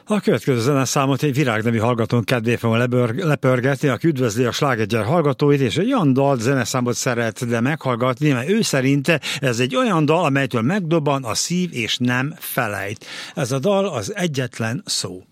A következő zeneszámot egy Virág nevű hallgatón kedvé fogom lepörgetni, aki üdvözli a Slágergyár hallgatóit, és egy olyan dal zeneszámot szeretne meghallgatni, mert ő szerinte ez egy olyan dal, amelytől megdobban a szív és nem felejt. Ez a dal az Egyetlen szó.